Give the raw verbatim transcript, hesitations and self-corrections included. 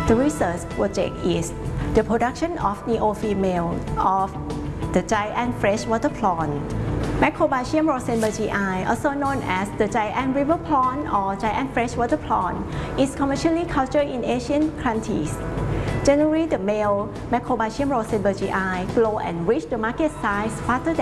The research project is the production of neo-female of the giant freshwater prawn. Macrobatium rosenbergii, also known as the giant river prawn or giant freshwater prawn, is commercially cultured in Asian countries. Generally, the male Macrobatium rosenbergii grow and reach the market size faster than